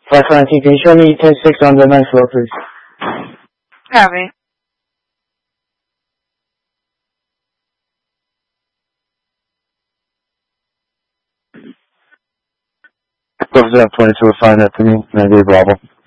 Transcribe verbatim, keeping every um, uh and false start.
five nineteen, can you show me ten six on the ninth floor, please? Copy. Close up twenty-two, find that to me, and I gave Bravo.